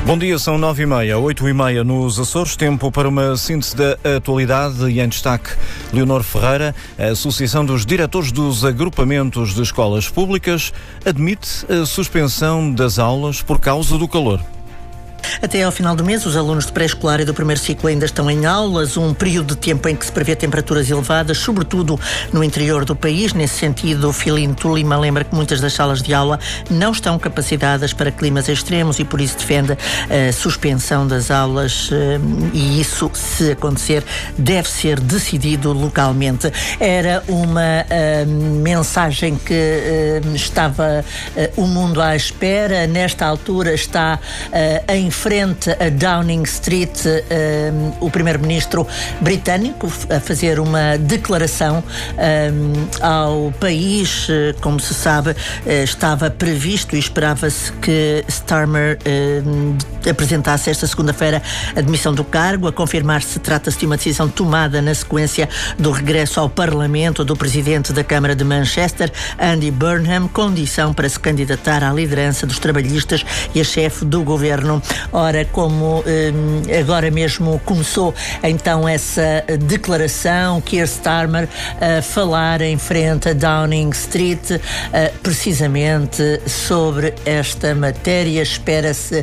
Bom dia, são 9h30, 8h30 nos Açores, tempo para uma síntese da atualidade e em destaque Leonor Ferreira. A Associação dos Diretores dos Agrupamentos de Escolas Públicas admite a suspensão das aulas por causa do calor. Até ao final do mês, os alunos de pré-escolar e do primeiro ciclo ainda estão em aulas, um período de tempo em que se prevê temperaturas elevadas, sobretudo no interior do país. Nesse sentido, Filinto Lima lembra que muitas das salas de aula não estão capacitadas para climas extremos e por isso defende a suspensão das aulas e isso, se acontecer, deve ser decidido localmente. Era uma mensagem que estava o mundo à espera. Nesta altura está em frente a Downing Street o primeiro-ministro britânico a fazer uma declaração ao país. Como se sabe, estava previsto e esperava-se que Starmer apresentasse esta segunda-feira a demissão do cargo. A confirmar-se, trata-se de uma decisão tomada na sequência do regresso ao Parlamento do presidente da Câmara de Manchester, Andy Burnham, condição para se candidatar à liderança dos trabalhistas e a chefe do governo. Ora, como agora mesmo começou então essa declaração, Keir Starmer a falar em frente a Downing Street precisamente sobre esta matéria. Espera-se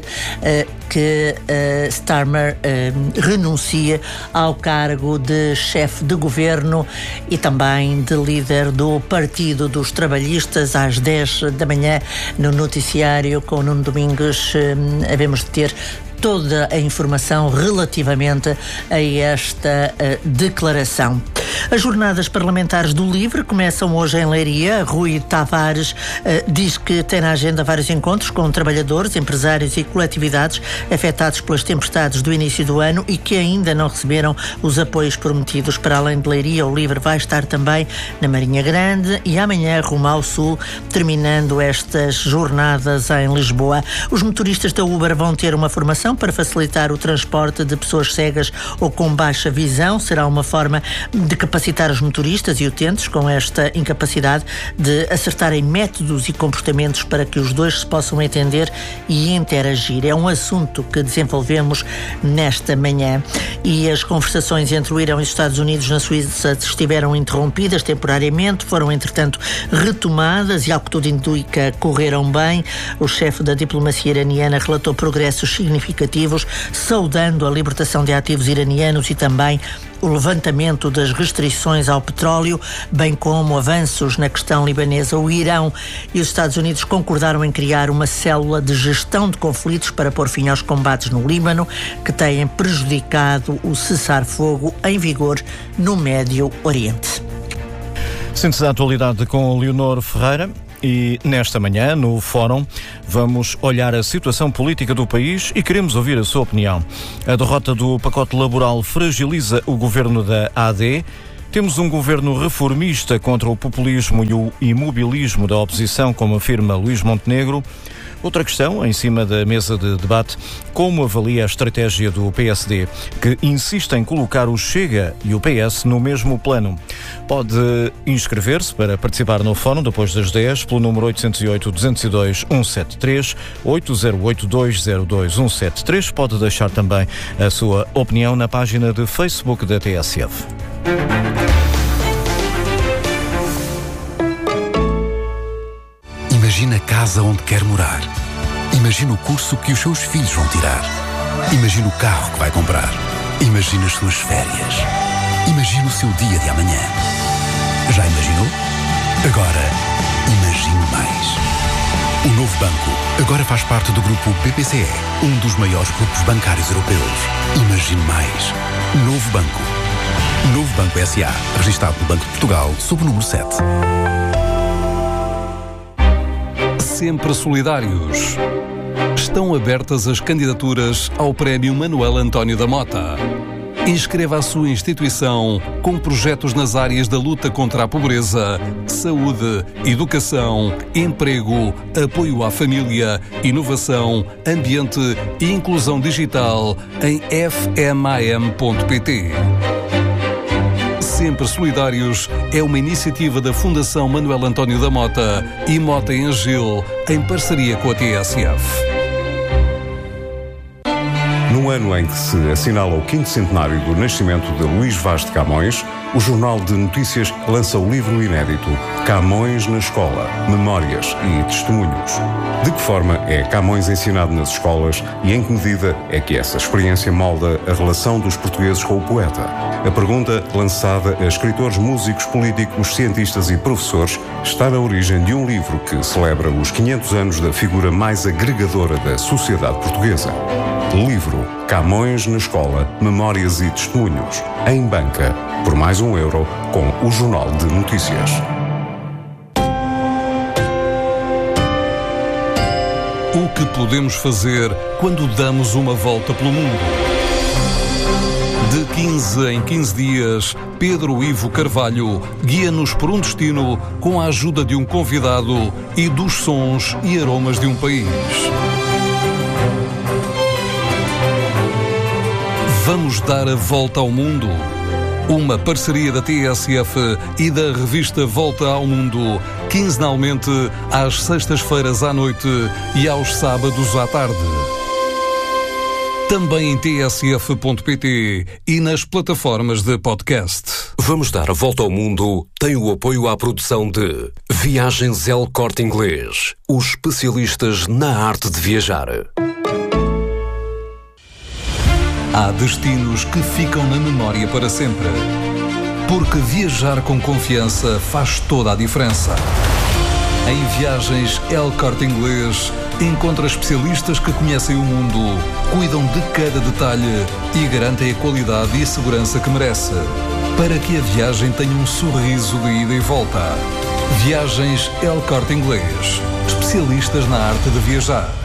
que Starmer renuncie ao cargo de chefe de governo e também de líder do Partido dos Trabalhistas. Às 10 da manhã, no noticiário com Nuno Domingos, havemos de ter toda a informação relativamente a esta declaração. As jornadas parlamentares do LIVRE começam hoje em Leiria. Rui Tavares diz que tem na agenda vários encontros com trabalhadores, empresários e coletividades afetados pelas tempestades do início do ano e que ainda não receberam os apoios prometidos. Para além de Leiria, o LIVRE vai estar também na Marinha Grande e amanhã rumo ao Sul, terminando estas jornadas em Lisboa. Os motoristas da Uber vão ter uma formação para facilitar o transporte de pessoas cegas ou com baixa visão. Será uma forma de capacitar os motoristas e utentes com esta incapacidade de acertarem métodos e comportamentos para que os dois se possam entender e interagir. É um assunto que desenvolvemos nesta manhã. E as conversações entre o Irão e os Estados Unidos na Suíça estiveram interrompidas temporariamente, foram entretanto retomadas e, ao que tudo indica, correram bem. O chefe da diplomacia iraniana relatou progressos significativos, saudando a libertação de ativos iranianos e também o levantamento das restrições ao petróleo, bem como avanços na questão libanesa. O Irão e os Estados Unidos concordaram em criar uma célula de gestão de conflitos para pôr fim aos combates no Líbano, que têm prejudicado o cessar-fogo em vigor no Médio Oriente. Síntese da atualidade com Leonor Ferreira. E nesta manhã, no Fórum, vamos olhar a situação política do país e queremos ouvir a sua opinião. A derrota do pacote laboral fragiliza o governo da AD. Temos um governo reformista contra o populismo e o imobilismo da oposição, como afirma Luís Montenegro. Outra questão, em cima da mesa de debate, como avalia a estratégia do PSD, que insiste em colocar o Chega e o PS no mesmo plano. Pode inscrever-se para participar no Fórum depois das 10 pelo número 808-202-173, 808-202-173. Pode deixar também a sua opinião na página de Facebook da TSF. Imagina a casa onde quer morar. Imagina o curso que os seus filhos vão tirar. Imagina o carro que vai comprar. Imagina as suas férias. Imagina o seu dia de amanhã. Já imaginou? Agora, imagine mais. O Novo Banco agora faz parte do grupo BPCE, um dos maiores grupos bancários europeus. Imagine mais. Novo Banco. Novo Banco S.A., registado no Banco de Portugal, sob o número 7. Sempre solidários. Estão abertas as candidaturas ao Prémio Manuel António da Mota. Inscreva a sua instituição com projetos nas áreas da luta contra a pobreza, saúde, educação, emprego, apoio à família, inovação, ambiente e inclusão digital em fmam.pt. Sempre Solidários é uma iniciativa da Fundação Manuel António da Mota e Mota em Agil, em parceria com a TSF. No ano em que se assinala o 5º centenário do nascimento de Luís Vaz de Camões, o Jornal de Notícias lança o livro inédito Camões na Escola, Memórias e Testemunhos. De que forma é Camões ensinado nas escolas e em que medida é que essa experiência molda a relação dos portugueses com o poeta? A pergunta, lançada a escritores, músicos, políticos, cientistas e professores, está na origem de um livro que celebra os 500 anos da figura mais agregadora da sociedade portuguesa. Livro Camões na Escola, Memórias e Testemunhos, em banca, por mais €1, com o Jornal de Notícias. O que podemos fazer quando damos uma volta pelo mundo? De 15 em 15 dias, Pedro Ivo Carvalho guia-nos por um destino com a ajuda de um convidado e dos sons e aromas de um país. Vamos dar a volta ao mundo. Uma parceria da TSF e da revista Volta ao Mundo, quinzenalmente às sextas-feiras à noite e aos sábados à tarde. Também em tsf.pt e nas plataformas de podcast. Vamos dar a volta ao mundo tem o apoio à produção de Viagens El Corte Inglês, os especialistas na arte de viajar. Há destinos que ficam na memória para sempre. Porque viajar com confiança faz toda a diferença. Em Viagens El Corte Inglês, encontra especialistas que conhecem o mundo, cuidam de cada detalhe e garantem a qualidade e a segurança que merece, para que a viagem tenha um sorriso de ida e volta. Viagens El Corte Inglês, especialistas na arte de viajar.